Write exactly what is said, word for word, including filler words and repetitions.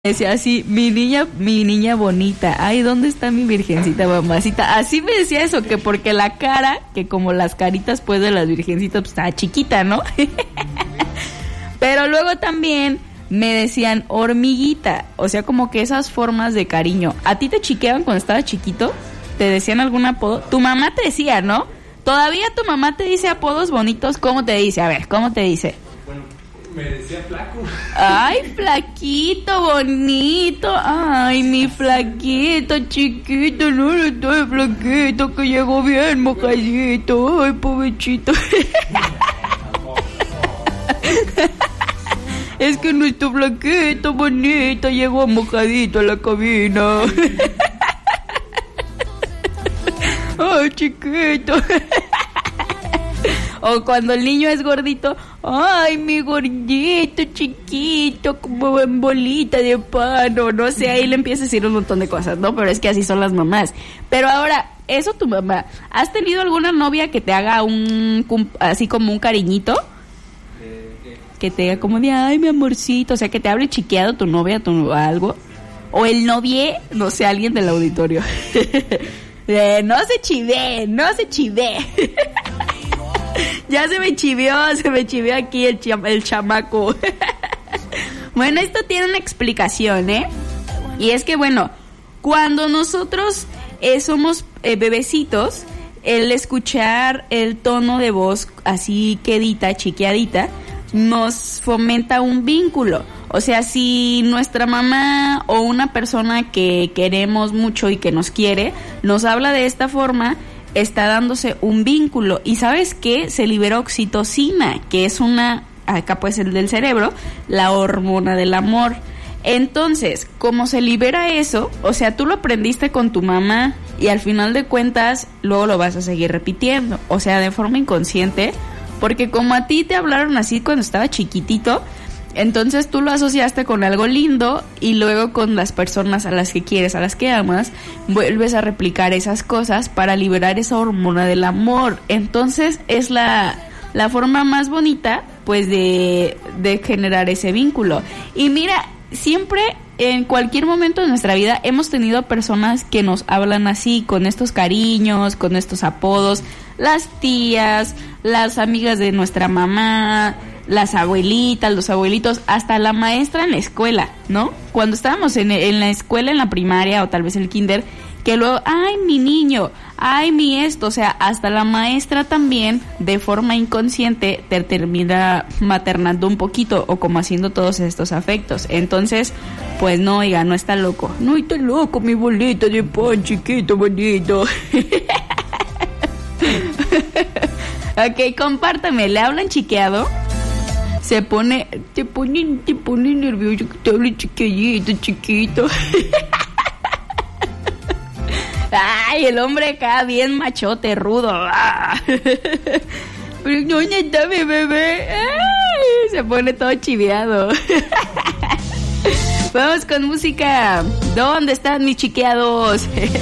Decía así, mi niña, mi niña bonita, ay, ¿dónde está mi virgencita mamacita? Así me decía eso, que porque la cara, que como las caritas pues de las virgencitas, pues estaba chiquita, ¿no? Pero luego también me decían hormiguita, o sea, como que esas formas de cariño. ¿A ti te chiqueaban cuando estabas chiquito? ¿Te decían algún apodo? Tu mamá te decía, ¿no? ¿Todavía tu mamá te dice apodos bonitos? ¿Cómo te dice? A ver, ¿cómo te dice? Bueno, me decía flaco. Ay, flaquito, bonito. Ay, mi flaquito, chiquito. No, no estoy flaquito, que llegó bien mojadito. Ay, pobrecito. Es que nuestro flaquito, bonito, llegó mojadito a la cabina. Ay, chiquito. O cuando el niño es gordito, ay, mi gordito, chiquito, como en bolita de pan, o no sé, ahí le empieza a decir un montón de cosas, ¿no? Pero es que así son las mamás. Pero ahora, eso tu mamá, ¿has tenido alguna novia que te haga un, así como un cariñito? Que te diga como de, ay, mi amorcito, o sea, que te hable chiqueado tu novia tu, algo. O el novie, no sé, alguien del auditorio. eh, no se chivé, no se chivé. Ya se me chivió, se me chivió aquí el, cham- el chamaco. Bueno, esto tiene una explicación, ¿eh? Y es que, bueno, cuando nosotros eh, somos eh, bebecitos, el escuchar el tono de voz así quedita, chiqueadita, nos fomenta un vínculo. O sea, si nuestra mamá o una persona que queremos mucho y que nos quiere, nos habla de esta forma, está dándose un vínculo. Y ¿sabes qué? Se libera oxitocina, que es una, acá pues el del cerebro, la hormona del amor. Entonces, como se libera eso, o sea, tú lo aprendiste con tu mamá y al final de cuentas luego lo vas a seguir repitiendo, o sea, de forma inconsciente, porque como a ti te hablaron así cuando estaba chiquitito, entonces tú lo asociaste con algo lindo y luego con las personas a las que quieres, a las que amas, vuelves a replicar esas cosas para liberar esa hormona del amor. Entonces es la, la forma más bonita pues de, de generar ese vínculo. Y mira, siempre en cualquier momento de nuestra vida hemos tenido personas que nos hablan así, con estos cariños, con estos apodos, las tías, las amigas de nuestra mamá, las abuelitas, los abuelitos, hasta la maestra en la escuela, ¿no? Cuando estábamos en, en la escuela, en la primaria o tal vez el kinder, que luego, ay, mi niño, ay, mi esto, o sea, hasta la maestra también, de forma inconsciente, te termina maternando un poquito o como haciendo todos estos afectos. Entonces, pues no, oiga, no está loco. No está loco, mi bolita de pan chiquito, bonito. Ok, compártame, ¿le hablan chiqueado? Se pone, te pone, te pone nervioso que te hable chiquillito, chiquito. Ay, el hombre acá bien machote, rudo. Pero ¿dónde está mi bebé? Ay, se pone todo chiveado. Vamos con música. ¿Dónde están mis chiqueados?